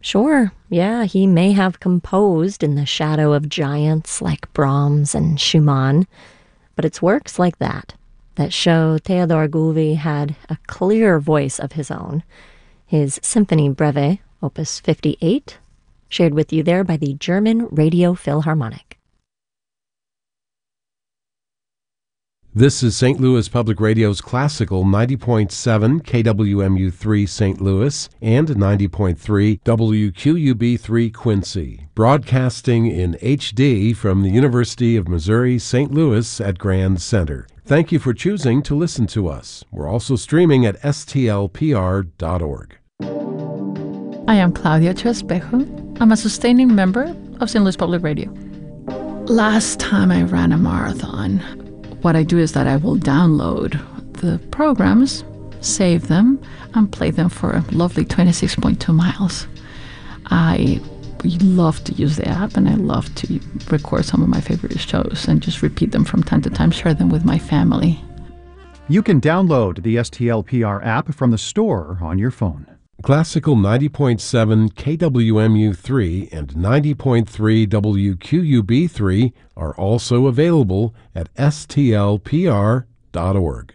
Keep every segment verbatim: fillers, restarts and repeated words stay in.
Sure, yeah, he may have composed in the shadow of giants like Brahms and Schumann, but it's works like that that show Theodor Gulvi had a clear voice of his own. His Symphony Breve, Opus fifty-eight, shared with you there by the German Radio Philharmonic. This is Saint Louis Public Radio's classical ninety point seven K W M U three Saint Louis and ninety point three W Q U B three Quincy, broadcasting in H D from the University of Missouri Saint Louis at Grand Center. Thank you for choosing to listen to us. We're also streaming at S T L P R dot org. I am Claudia Trespejo. I'm a sustaining member of Saint Louis Public Radio. Last time I ran a marathon, what I do is that I will download the programs, save them, and play them for a lovely twenty-six point two miles. I love to use the app, and I love to record some of my favorite shows and just repeat them from time to time, share them with my family. You can download the S T L P R app from the store on your phone. Classical ninety point seven K W M U three and ninety point three W Q U B three are also available at S T L P R dot org.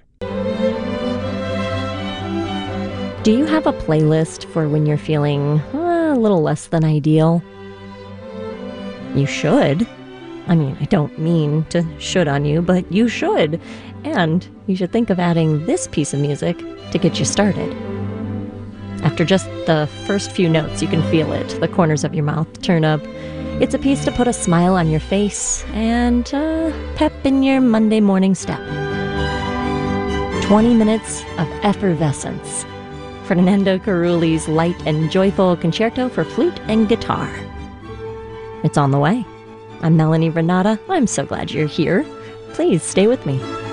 Do you have a playlist for when you're feeling uh, a little less than ideal? You should. I mean, I don't mean to should on you, but you should. And you should think of adding this piece of music to get you started. After just the first few notes, you can feel it. The corners of your mouth turn up. It's a piece to put a smile on your face and uh, pep in your Monday morning step. twenty minutes of effervescence. Fernando Carulli's light and joyful concerto for flute and guitar. It's on the way. I'm Melanie Renata. I'm so glad you're here. Please stay with me.